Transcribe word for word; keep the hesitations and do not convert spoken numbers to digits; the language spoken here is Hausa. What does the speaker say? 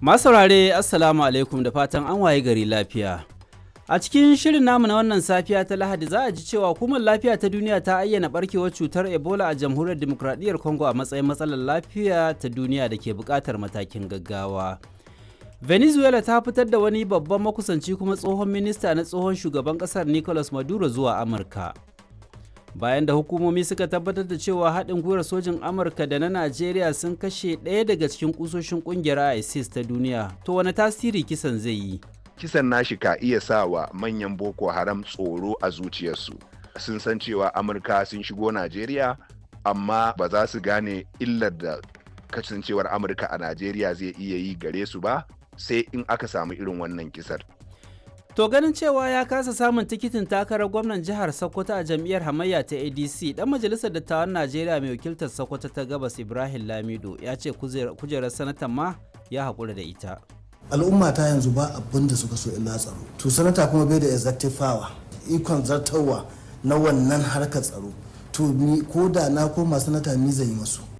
Masu saurare Assalamu alaikum da fatan an waye gari lafiya. A cikin shirin namu na wannan safiya ta Lahadi za a ji cewa hukumar lafiya ta duniya ta ayyana barkewar cutar Ebola a jamhuriyar Dimokuraɗiyyar Congo a matsayin matsalar lafiya ta duniya da ke buƙatar matakin gaggawa. Venezuela ta fitar da wani babban makusanci kuma tsohon minista na tsohon shugaban ƙasar Nicolas Maduro zuwa Amurka. Bayan da hukumomi suka tabbatar da cewa haɗin gwiwar sojin Amurka da na Najeriya sun kashe ɗaya daga cikin ƙusoshin ƙungiyar ISIS ta duniya, to wani tasiri kisan zai yi? Kisan nashi ka iya sa wa manyan Boko Haram tsoro a zuciyarsu. Sun san cewa Amurka sun shigo Najeriya, amma ba za su gane illar da kasancewar Amurka a Najeriya zai iya yi gare su ba, sai in aka samu irin wannan kisar. To ganin cewa ya kasa samun tikitin takarar gwamnan jihar Sokoto a jam'iyyar hamayya ta A D C, dan majalisar dattawan Najeriya mai wakiltar Sokoto ta Gabas Ibrahim Lamido ya ce kujerar sanatan ma ya haƙura da ita. Al'umma ta yanzu ba abin da suka so illa tsaro. To sanata kuma bai da executive power, ikon zartarwa na wannan harkar tsaro. To ni ko da na koma sanata mi zai yi masu.